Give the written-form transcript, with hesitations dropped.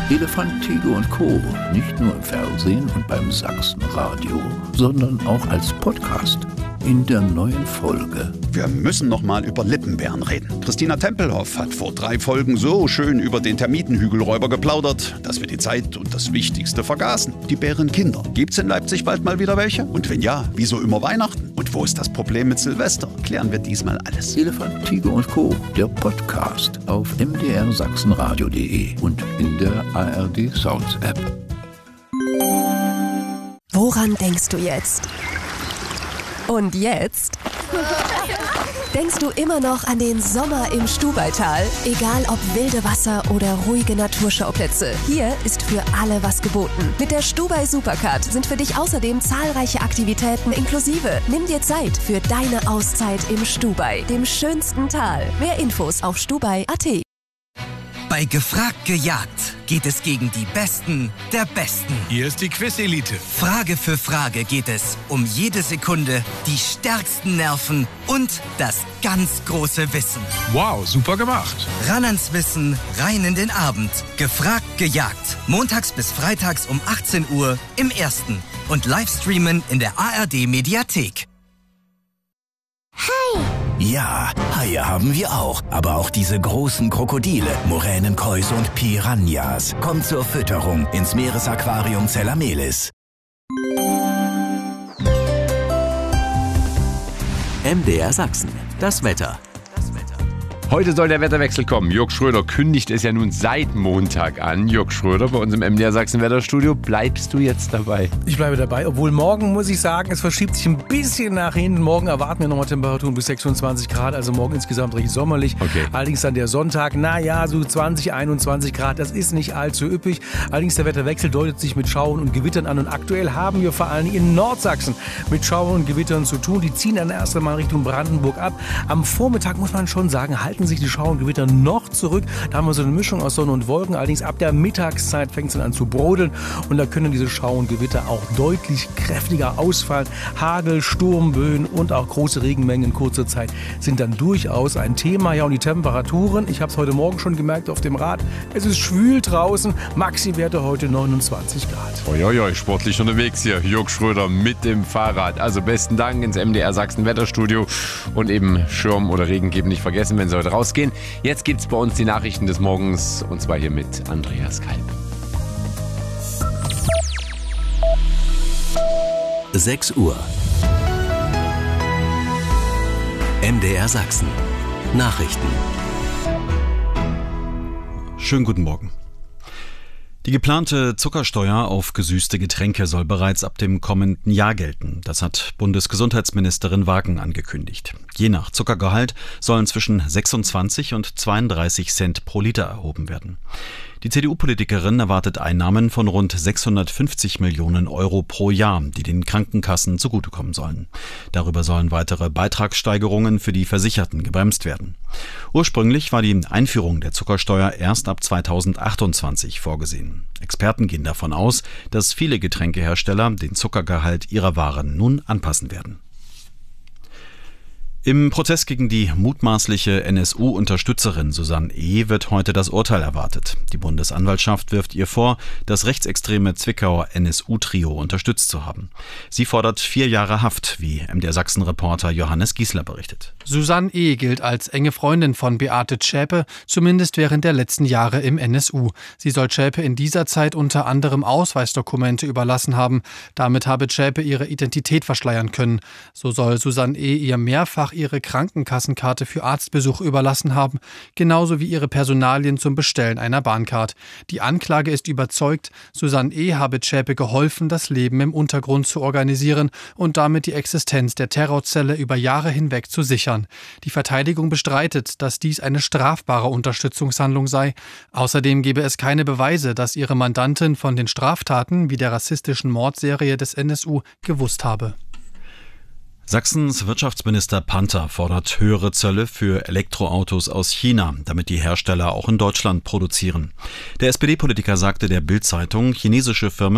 Elefant, Tiger und Co. Nicht nur im Fernsehen und beim Sachsenradio, sondern auch als Podcast. In der neuen Folge. Wir müssen noch mal über Lippenbären reden. Christina Tempelhoff hat vor 3 Folgen so schön über den Termitenhügelräuber geplaudert, dass wir die Zeit und das Wichtigste vergaßen. Die Bärenkinder. Gibt's in Leipzig bald mal wieder welche? Und wenn ja, wieso immer Weihnachten? Und wo ist das Problem mit Silvester? Klären wir diesmal alles. Elefant, Tiger und Co. Der Podcast auf mdrsachsenradio.de und in der ARD Sounds App. Woran denkst du jetzt? Und jetzt? Denkst du immer noch an den Sommer im Stubaital? Egal ob wilde Wasser oder ruhige Naturschauplätze, hier ist für alle was geboten. Mit der Stubai Supercard sind für dich außerdem zahlreiche Aktivitäten inklusive. Nimm dir Zeit für deine Auszeit im Stubai, dem schönsten Tal. Mehr Infos auf stubai.at. Bei Gefragt gejagt geht es gegen die Besten der Besten. Hier ist die Quiz-Elite. Frage für Frage geht es um jede Sekunde, die stärksten Nerven und das ganz große Wissen. Wow, super gemacht. Ran ans Wissen, rein in den Abend. Gefragt gejagt. Montags bis freitags um 18 Uhr im Ersten. Und Livestreamen in der ARD-Mediathek. Hi! Ja, Haie haben wir auch. Aber auch diese großen Krokodile, Moränenkäuse und Piranhas. Kommt zur Fütterung ins Meeresaquarium Zellamelis. MDR Sachsen. Das Wetter. Heute soll der Wetterwechsel kommen. Jörg Schröder kündigt es ja nun seit Montag an. Jörg Schröder bei uns im MDR Sachsen Wetterstudio. Bleibst du jetzt dabei? Ich bleibe dabei, obwohl morgen, muss ich sagen, es verschiebt sich ein bisschen nach hinten. Morgen erwarten wir nochmal Temperaturen bis 26 Grad, also morgen insgesamt recht sommerlich. Okay. Allerdings dann der Sonntag, so 20, 21 Grad, das ist nicht allzu üppig. Allerdings der Wetterwechsel deutet sich mit Schauern und Gewittern an und aktuell haben wir vor allem in Nordsachsen mit Schauern und Gewittern zu tun. Die ziehen dann erst einmal Richtung Brandenburg ab. Am Vormittag muss man schon sagen, halten sich die Schauer und Gewitter noch zurück. Da haben wir so eine Mischung aus Sonne und Wolken. Allerdings ab der Mittagszeit fängt es dann an zu brodeln und da können diese Schauer und Gewitter auch deutlich kräftiger ausfallen. Hagel, Sturmböen und auch große Regenmengen in kurzer Zeit sind dann durchaus ein Thema. Ja, und die Temperaturen, ich habe es heute Morgen schon gemerkt auf dem Rad, es ist schwül draußen, Maxi-Werte heute 29 Grad. Uiuiui, sportlich unterwegs hier, Jörg Schröder mit dem Fahrrad. Also besten Dank ins MDR Sachsen Wetterstudio und eben Schirm oder Regen geben nicht vergessen, wenn Sie heute rausgehen. Jetzt gibt's bei uns die Nachrichten des Morgens und zwar hier mit Andreas Kalb. 6 Uhr. MDR Sachsen. Nachrichten. Schönen guten Morgen. Die geplante Zuckersteuer auf gesüßte Getränke soll bereits ab dem kommenden Jahr gelten. Das hat Bundesgesundheitsministerin Wagen angekündigt. Je nach Zuckergehalt sollen zwischen 26 und 32 Cent pro Liter erhoben werden. Die CDU-Politikerin erwartet Einnahmen von rund 650 Millionen Euro pro Jahr, die den Krankenkassen zugutekommen sollen. Darüber sollen weitere Beitragssteigerungen für die Versicherten gebremst werden. Ursprünglich war die Einführung der Zuckersteuer erst ab 2028 vorgesehen. Experten gehen davon aus, dass viele Getränkehersteller den Zuckergehalt ihrer Waren nun anpassen werden. Im Prozess gegen die mutmaßliche NSU-Unterstützerin Susanne E. wird heute das Urteil erwartet. Die Bundesanwaltschaft wirft ihr vor, das rechtsextreme Zwickauer NSU-Trio unterstützt zu haben. Sie fordert 4 Jahre Haft, wie MDR Sachsen-Reporter Johannes Giesler berichtet. Susanne E. gilt als enge Freundin von Beate Zschäpe, zumindest während der letzten Jahre im NSU. Sie soll Zschäpe in dieser Zeit unter anderem Ausweisdokumente überlassen haben. Damit habe Zschäpe ihre Identität verschleiern können. So soll Susanne E. ihr mehrfach ihre Krankenkassenkarte für Arztbesuch überlassen haben, genauso wie ihre Personalien zum Bestellen einer Bahncard. Die Anklage ist überzeugt, Susanne E. habe Zschäpe geholfen, das Leben im Untergrund zu organisieren und damit die Existenz der Terrorzelle über Jahre hinweg zu sichern. Die Verteidigung bestreitet, dass dies eine strafbare Unterstützungshandlung sei. Außerdem gebe es keine Beweise, dass ihre Mandantin von den Straftaten wie der rassistischen Mordserie des NSU gewusst habe. Sachsens Wirtschaftsminister Panther fordert höhere Zölle für Elektroautos aus China, damit die Hersteller auch in Deutschland produzieren. Der SPD-Politiker sagte der Bild-Zeitung, chinesische Firmen